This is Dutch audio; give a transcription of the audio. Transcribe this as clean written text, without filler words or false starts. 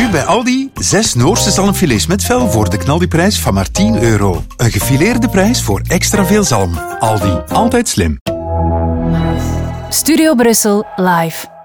Nu bij Aldi 6 Noorse zalmfilets met vel voor de knaldiprijs van maar €10. Een gefileerde prijs voor extra veel zalm. Aldi, altijd slim. Studio Brussel live.